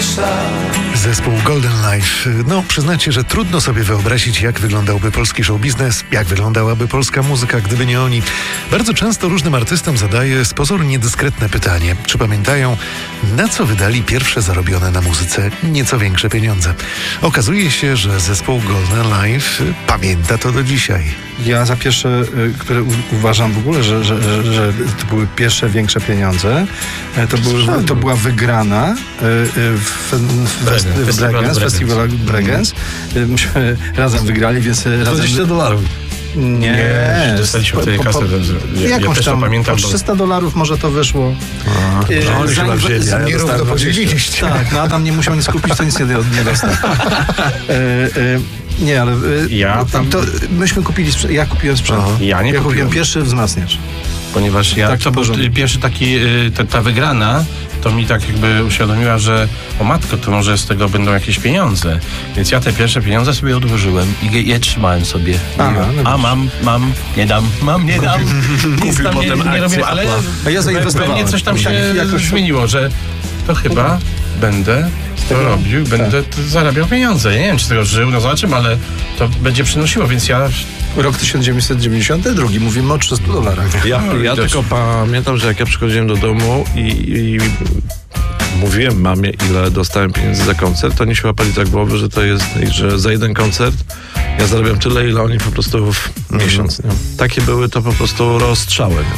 Zespół Golden Life. No, przyznacie, że trudno sobie wyobrazić, jak wyglądałby polski show biznes, jak wyglądałaby polska muzyka, gdyby nie oni. Bardzo często różnym artystom zadaję z pozoru niedyskretne pytanie, czy pamiętają, na co wydali pierwsze zarobione na muzyce nieco większe pieniądze. Okazuje się, że zespół Golden Life pamięta to do dzisiaj. Ja za pierwsze, które uważam w ogóle, że to były pierwsze większe pieniądze, to była wygrana w festiwalu Bregenz. Myśmy razem wygrali, więc razem... $20. Nie, dostaliśmy wtedy kasę. Jakąś też tam, pamiętam, po $300 może to wyszło. Oni chyba wzięli, ja Nierówno podzieliliście. Tak, no Adam nie musiał nic kupić, to nic nie dostał. Nie, ale myśmy kupili ja kupiłem sprzęt. Ja kupiłem pierwszy wzmacniacz. Ponieważ to był pierwszy taki, ta wygrana, to mi tak jakby uświadomiła, że o matko, to może z tego będą jakieś pieniądze. Więc ja te pierwsze pieniądze sobie odłożyłem i je trzymałem sobie. Mam, nie dam. Nic tam nie robiłem, ale ja pewnie coś tam się zmieniło, że to chyba będę to robił, będę zarabiał pieniądze. Ja nie wiem, czy z tego żył, no zobaczymy, ale to będzie przynosiło, więc ja... Rok 1992, mówimy o $300. Ja tylko pamiętam, że jak ja przychodziłem do domu i mówiłem mamie, ile dostałem pieniędzy za koncert, to oni się łapali za głowę, że to jest, że za jeden koncert ja zarabiam tyle, ile oni po prostu w miesiąc. Nie? Takie były to po prostu rozstrzały.